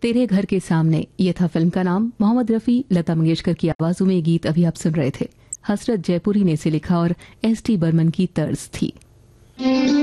तेरे घर के सामने, ये था फिल्म का नाम। मोहम्मद रफी, लता मंगेशकर की आवाजों में ये गीत अभी आप सुन रहे थे। हसरत जयपुरी ने इसे लिखा और एस टी बर्मन की तर्ज थी।